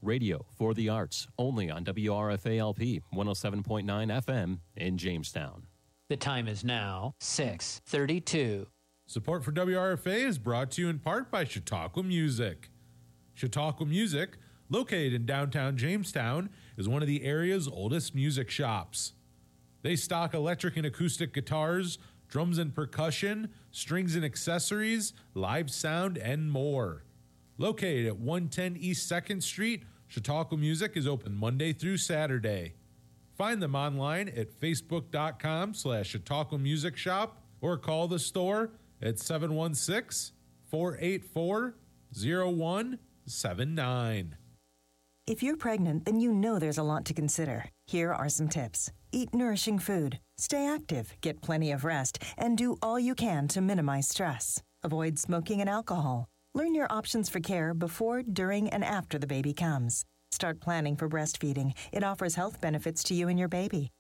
Radio for the arts, only on WRFALP 107.9 FM in Jamestown. The time is now 6:32. Support for WRFA is brought to you in part by Chautauqua Music. Chautauqua Music, located in downtown Jamestown, is one of the area's oldest music shops. They stock electric and acoustic guitars, drums and percussion, strings and accessories, live sound, and more. Located at 110 East 2nd Street, Chautauqua Music is open Monday through Saturday. Find them online at facebook.com/Chautauqua Music Shop or call the store at 716-484-0179. If you're pregnant, then you know there's a lot to consider. Here are some tips. Eat nourishing food. Stay active, get plenty of rest, and do all you can to minimize stress. Avoid smoking and alcohol. Learn your options for care before, during, and after the baby comes. Start planning for breastfeeding. It offers health benefits to you and your baby.